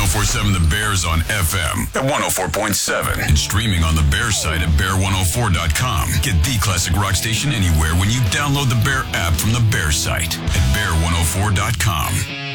1047 The Bears on FM at 104.7 and streaming on the Bear site at bear104.com. Get the classic rock station anywhere when you download the Bear app from the Bear site at bear104.com.